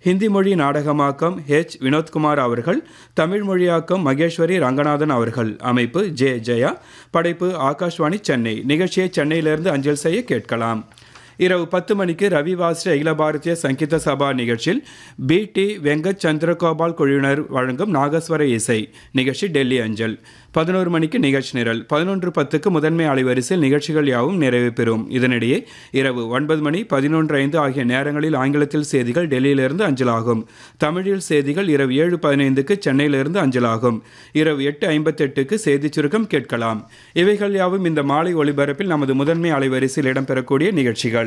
ஹிந்தி மொழி நாடகமாக்கம் வினோத்குமார் அவர்கள், தமிழ் மொழியாக்கம் மகேஸ்வரி ரங்கநாதன் அவர்கள். அமைப்பு ஜெயா. படைப்பு ஆகாஷ்வாணி சென்னை. நிகழ்ச்சியை சென்னையிலிருந்து அஞ்சல் செய்ய கேட்கலாம். இரவு 10 மணிக்கு ரவிவாஸ்ரீ அகில பாரதிய சங்கீத சபா நிகழ்ச்சியில் பி.டி. வெங்கட் சந்திரகோபால் குழுவினர் வழங்கும் நாகஸ்வர இசை நிகழ்ச்சி டெல்லி அஞ்சல். 11 மணிக்கு நிகழ்ச்சி நிரல். 11:10க்கு முதன்மை அலைவரிசையில் நிகழ்ச்சிகள் யாவும் நிறைவு பெறும். இதனிடையே இரவு 9 மணி 11:05 ஆகிய நேரங்களில் ஆங்கிலத்தில் செய்திகள் டெல்லியிலிருந்து அஞ்சலாகும். தமிழில் செய்திகள் இரவு 7:15க்கு சென்னையிலிருந்து அஞ்சலாகும். இரவு 8:58க்கு செய்திச் சுருக்கம் கேட்கலாம். இவைகள் யாவும் இந்த மாலை ஒளிபரப்பில் நமது முதன்மை அலைவரிசையில் இடம்பெறக்கூடிய நிகழ்ச்சிகள்.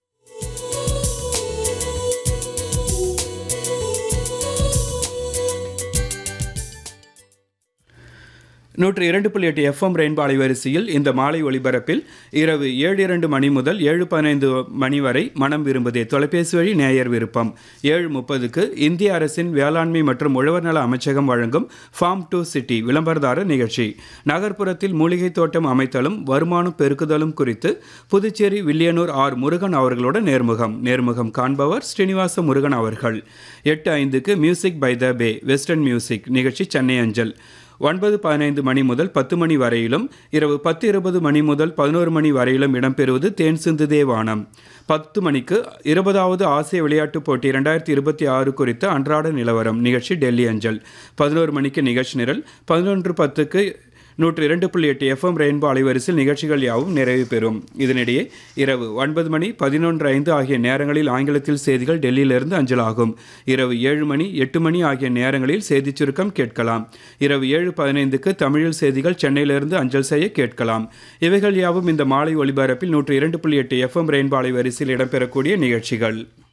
102.8 FM ரெயின்போ அலைவரிசையில் இந்த மாலை ஒளிபரப்பில் இரவு 7:02 மணி முதல் 7:15 மணி வரை மனம் விரும்புதே தொலைபேசி வழி நேயர் விருப்பம். 7:30க்கு இந்திய அரசின் வேளாண்மை மற்றும் உழவர் நல அமைச்சகம் வழங்கும் ஃபார்ம் டு சிட்டி விளம்பரதார நிகழ்ச்சி. நகர்ப்புறத்தில் மூலிகை தோட்டம் அமைத்தலும் வருமானம் பெருக்குதலும் குறித்து புதுச்சேரி வில்லியனூர் ஆர் முருகன் அவர்களோட நேர்முகம் காண்பவர் ஸ்ரீனிவாச முருகன் அவர்கள். 8:05க்கு music by the pay western music நிகழ்ச்சி சென்னை அஞ்சல். 9:15 மணி முதல் 10 மணி வரையிலும் இரவு 10:20 மணி முதல் 11 மணி வரையிலும் இடம்பெறுவது தேன் சிந்துதே வானம். 10 மணிக்கு 20வது ஆசிய விளையாட்டுப் போட்டி 2026 குறித்த அன்றாட நிலவரம் நிகழ்ச்சி டெல்லி அஞ்சல். 11 மணிக்கு நிகழ்ச்சி நிரல். 11:10க்கு 102.8 FM ரெயின்போ அலைவரிசையில் நிகழ்ச்சிகள் யாவும் நிறைவு பெறும். இதனிடையே இரவு 9 மணி 11:05 ஆகிய நேரங்களில் ஆங்கிலத்தில் செய்திகள் டெல்லியிலிருந்து அஞ்சலாகும். இரவு 7 மணி 8 மணி ஆகிய நேரங்களில் செய்திச் சுருக்கம் கேட்கலாம். இரவு 7:15க்கு தமிழில் செய்திகள் சென்னையிலிருந்து அஞ்சல் செய்ய கேட்கலாம். இவைகள் யாவும் இந்த மாலை ஒளிபரப்பில் 102.8 FM ரெயின்போ அலைவரிசையில் இடம்பெறக்கூடிய நிகழ்ச்சிகள்.